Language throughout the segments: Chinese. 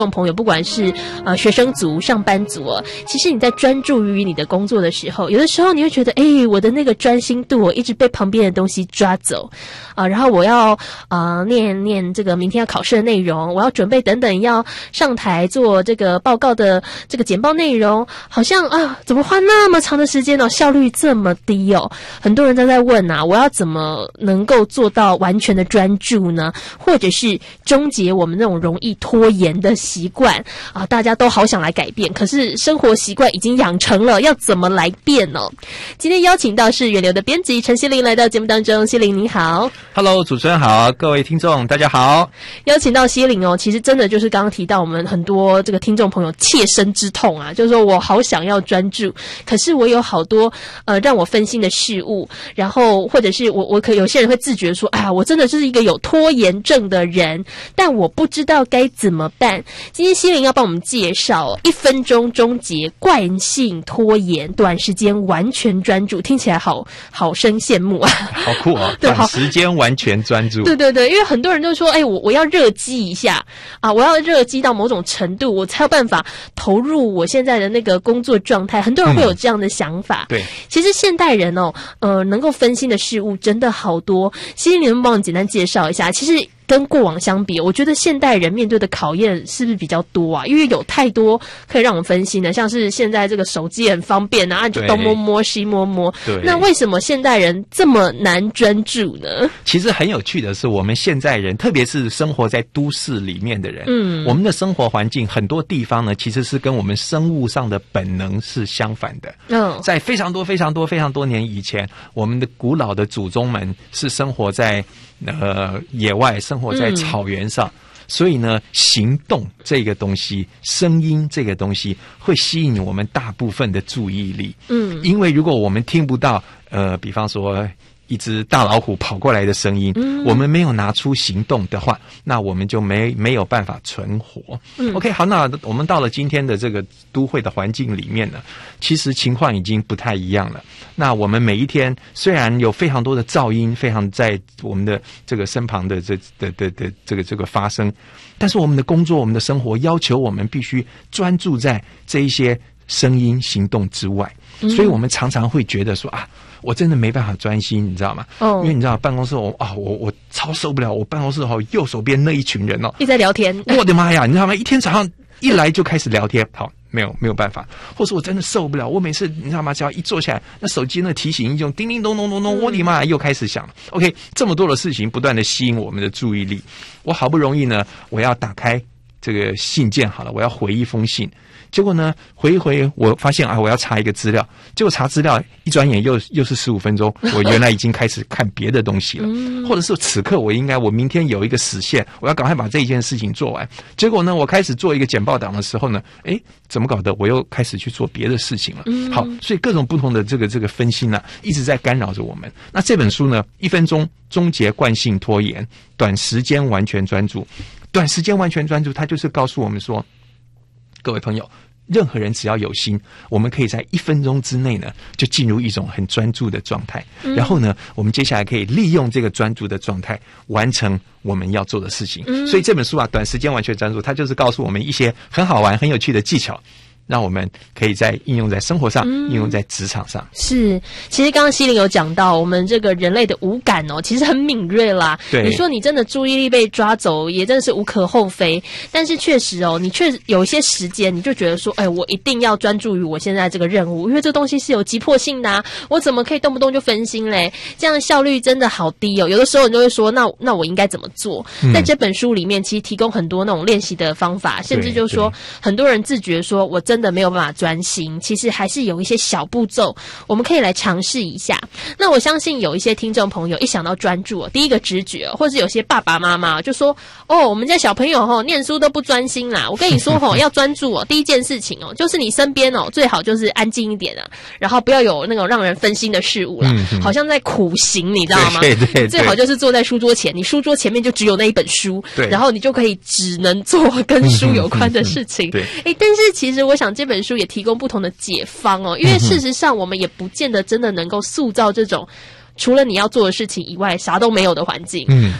朋友，不管是学生族、上班族哦，其实你在专注于你的工作的时候，有的时候你会觉得，我的那个专心度一直被旁边的东西抓走然后我要念这个明天要考试的内容，我要准备等等要上台做这个报告的这个简报内容，好像怎么花那么长的时间效率这么低很多人都在问我要怎么能够做到完全的专注呢？或者是终结我们那种容易拖延的习惯大家都好想来改变，可是生活习惯已经养成了，要怎么来变呢？今天邀请到是源流的编辑陈希伶来到节目当中。希伶你好。 Hello， 主持人好，各位听众大家好。 邀请到希伶其实真的就是刚刚提到我们很多这个听众朋友切身之痛就是说我好想要专注，可是我有好多让我分心的事物，然后或者是我有些人会自觉说我真的就是一个有拖延症的人，但我不知道该怎么办。今天希伶要帮我们介绍1分钟终结惯性拖延，短时间完全专注，听起来好生羡慕好酷对， 短时间完全专注。 对对对，因为很多人都说我要热机一下我要热机到某种程度，我才有办法投入我现在的那个工作状态。很多人会有这样的想法。 对， 其实现代人能够分心的事物真的好多。希伶，你能帮我简单介绍一下？其实跟过往相比，我觉得现代人面对的考验是不是比较多因为有太多可以让我们分心的，像是现在这个手机很方便你就东摸摸西摸摸。 对， 那为什么现代人这么难专注呢？ 其实很有趣的是，我们现在人，特别是生活在都市里面的人，我们的生活环境很多地方呢，其实是跟我们生物上的本能是相反的。在非常多年以前，我们的古老的祖宗们是生活在野外，生活在草原上，所以呢，行动这个东西，声音这个东西，会吸引我们大部分的注意力。因为如果我们听不到比方说一只大老虎跑过来的声音，我们没有拿出行动的话，那我们就没有办法存活。OK， 好，那我们到了今天的这个都会的环境里面呢，其实情况已经不太一样了。那我们每一天虽然有非常多的噪音，非常在我们的这个身旁的这个发生，但是我们的工作、我们的生活要求我们必须专注在这一些声音、行动之外，所以我们常常会觉得说我真的没办法专心，你知道吗？因为你知道办公室我超受不了，我办公室右手边那一群人一直在聊天， 我的妈呀，你知道吗？一天早上一来就开始聊天，好，没有办法，或是我真的受不了，我每次你知道吗？只要一坐下来，那手机那提醒音就叮叮咚咚咚咚，我的妈呀，又开始响了。OK， 这么多的事情不断的吸引我们的注意力，我好不容易呢，我要打开这个信件好了，我要回一封信。结果呢，回一回，我发现我要查一个资料，结果查资料一转眼又是15分钟，我原来已经开始看别的东西了，或者是此刻我明天有一个时限，我要赶快把这一件事情做完。结果呢，我开始做一个简报档的时候呢，怎么搞的？我又开始去做别的事情了。好，所以各种不同的这个分心一直在干扰着我们。那这本书呢，1分钟终结惯性拖延，短时间完全专注。短时间完全专注，它就是告诉我们说，各位朋友，任何人只要有心，我们可以在1分钟之内呢，就进入一种很专注的状态。然后呢，我们接下来可以利用这个专注的状态，完成我们要做的事情。所以这本书短时间完全专注，它就是告诉我们一些很好玩、很有趣的技巧，让我们可以应用在生活上，应用在职场上。 是，其实刚刚希伶有讲到，我们这个人类的五感其实很敏锐啦。 对， 你说你真的注意力被抓走，也真的是无可厚非。但是确实你确实有一些时间，你就觉得说，我一定要专注于我现在这个任务，因为这东西是有急迫性的我怎么可以动不动就分心嘞？这样效率真的好低有的时候你就会说，那我应该怎么做？在这本书里面，其实提供很多那种练习的方法，甚至就说很多人自觉说我真的没有办法专心，其实还是有一些小步骤我们可以来尝试一下。那我相信有一些听众朋友一想到专注第一个直觉或者有些爸爸妈妈就说，我们家小朋友念书都不专心啦，我跟你说要专注第一件事情就是你身边最好就是安静一点然后不要有那种让人分心的事物啦，好像在苦行，你知道吗？ 对， 最好就是坐在书桌前，你书桌前面就只有那一本书，然后你就可以只能做跟书有关的事情。 对， 但是其实我想这本书也提供不同的解方因为事实上我们也不见得真的能够塑造这种除了你要做的事情以外啥都没有的环境。那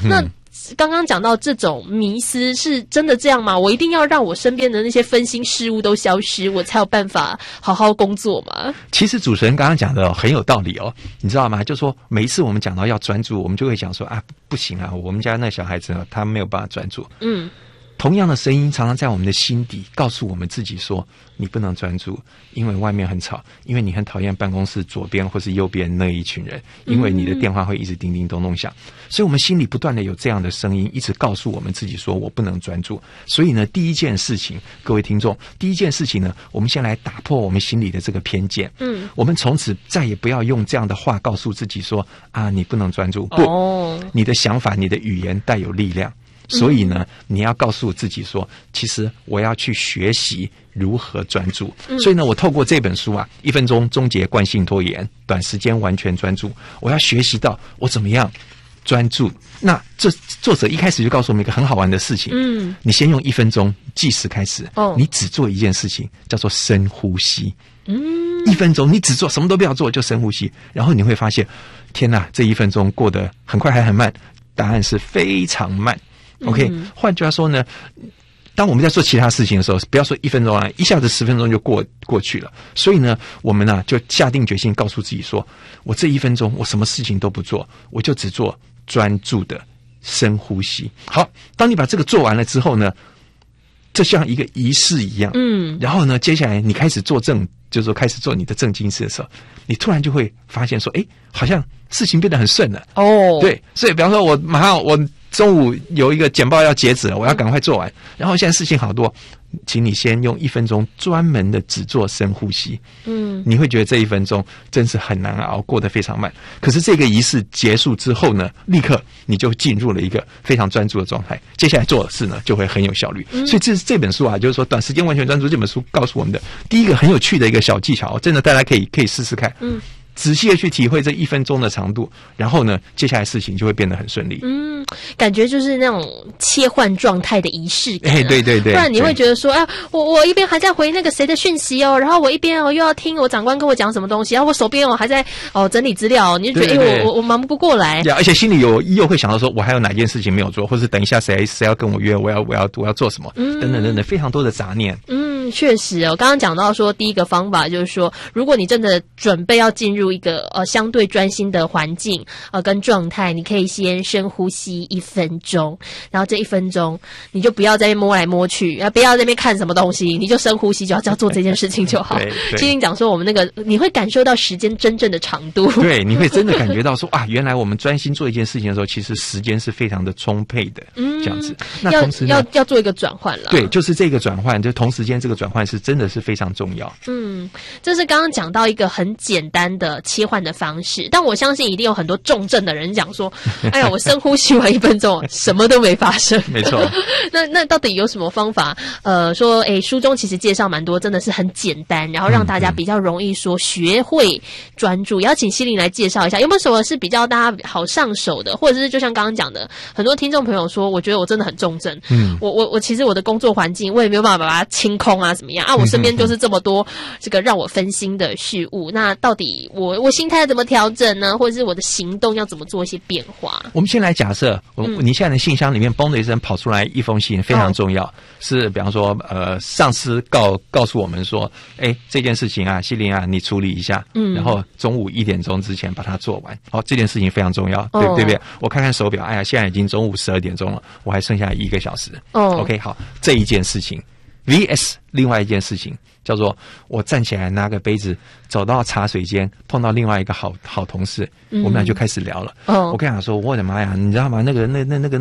刚刚讲到这种迷思是真的这样吗？我一定要让我身边的那些分心事物都消失，我才有办法好好工作吗？ 其实主持人刚刚讲的很有道理哦，你知道吗？就说每一次我们讲到要专注，我们就会讲说啊，不行啊，我们家那小孩子呢，他没有办法专注。同样的声音常常在我们的心底告诉我们自己说，你不能专注，因为外面很吵，因为你很讨厌办公室左边或是右边那一群人，因为你的电话会一直叮叮咚咚响，所以我们心里不断的有这样的声音一直告诉我们自己说我不能专注。所以呢，第一件事情，各位听众，第一件事情呢，我们先来打破我们心里的这个偏见。我们从此再也不要用这样的话告诉自己说啊，你不能专注。不，你的想法，你的语言带有力量。所以呢，你要告诉自己说，其实我要去学习如何专注。所以呢，我透过这本书啊，1分钟终结惯性拖延，短时间完全专注，我要学习到我怎么样专注。那这作者一开始就告诉我们一个很好玩的事情，你先用1分钟计时开始，你只做一件事情，叫做深呼吸。1分钟你只做什么都不要做，就深呼吸，然后你会发现，天哪，这1分钟过得很快还很慢？答案是非常慢。OK， 换句话说呢，当我们在做其他事情的时候，不要说1分钟啊，一下子10分钟就过去了。所以呢，我们呢就下定决心告诉自己说，我这1分钟我什么事情都不做，我就只做专注的深呼吸。好，当你把这个做完了之后呢，这像一个仪式一样。然后呢，接下来你开始就是说开始做你的正经事的时候，你突然就会发现说，好像事情变得很顺了。对，所以比方说我马上我中午有一个简报要截止了，我要赶快做完，然后现在事情好多，请你先用1分钟专门的只做深呼吸。你会觉得这1分钟真是很难熬，过得非常慢。可是这个仪式结束之后呢，立刻你就进入了一个非常专注的状态，接下来做的事呢就会很有效率。所以这本书啊，就是说短时间完全专注，这本书告诉我们的第一个很有趣的一个小技巧，真的大家可以试试看。仔细的去体会这1分钟的长度，然后呢，接下来事情就会变得很顺利。 感觉就是那种切换状态的仪式感。 对，不然你会觉得说，我一边还在回那个谁的讯息哦，然后我一边又要听我长官跟我讲什么东西，然后我手边还在整理资料，你就觉得我忙不过来。 而且心里又会想到说，我还有哪件事情没有做，或是等一下谁要跟我约，我要做什么，等等，非常多的杂念。 确实刚刚讲到说，第一个方法就是说，如果你真的准备要进入一个相对专心的环境跟状态，你可以先深呼吸1分钟，然后这1分钟你就不要在那边摸来摸去，不要在那边看什么东西，你就深呼吸，只要做这件事情就好。其实你讲说我们那个，你会感受到时间真正的长度。 对，你会真的感觉到说原来我们专心做一件事情的时候，其实时间是非常的充沛的。这样子。那同时呢， 要做一个转换了。 对，就是这个转换，就同时间这个转换是真的是非常重要。 这是刚刚讲到一个很简单的切换的方式，但我相信一定有很多重症的人讲说，我深呼吸完1分钟，什么都没发生。 没错。 那到底有什么方法？说书中其实介绍蛮多，真的是很简单，然后让大家比较容易说学会专注。也要请希伶来介绍一下，有没有什么是比较大家好上手的，或者是就像刚刚讲的，很多听众朋友说，我觉得我真的很重症。我其实我的工作环境我也没有办法把它清空啊，怎么样啊？我身边就是这么多这个让我分心的事物，那到底我心态要怎么调整呢？或者是我的行动要怎么做一些变化？ 我们先来假设，你现在的信箱里面嘣的一声跑出来一封信，非常重要，是比方说上司告诉我们说，这件事情啊，希伶啊，你处理一下，然后中午1点钟之前把它做完。好，这件事情非常重要，对不对？我看看手表，现在已经中午12点钟了，我还剩下1个小时。OK， 好，这一件事情 VS 另外一件事情叫做我站起来拿个杯子走到茶水间，碰到另外一个好同事，我们俩就开始聊了。我跟他说，我的妈呀，你知道吗？那个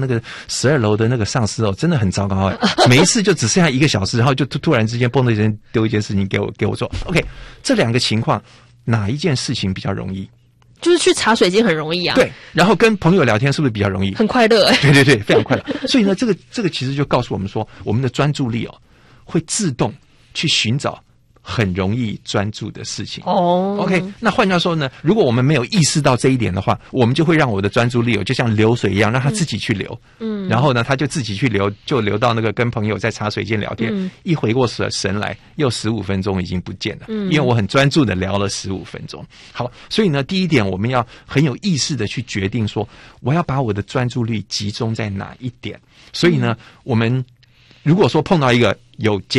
12楼的那个上司真的很糟糕每一次就只剩下1个小时，然后就突然之间蹦的一声丢一件事情给我做。OK， 这2个情况哪一件事情比较容易？ 就是去茶水间很容易啊。 对，然后跟朋友聊天是不是比较容易？ 很快乐对，非常快乐。所以呢，这个其实就告诉我们说，我们的专注力会自动去寻找很容易专注的事情。 哦 OK， 那换句话说呢，如果我们没有意识到这一点的话，我们就会让我的专注力就像流水一样，让它自己去流。然后呢，它就自己去流，就流到那个跟朋友在茶水间聊天，一回过神来，又15分钟已经不见了。因为我很专注的聊了15分钟。好，所以呢，第一点我们要很有意识的去决定说，我要把我的专注力集中在哪一点。所以呢，我们如果说碰到一个有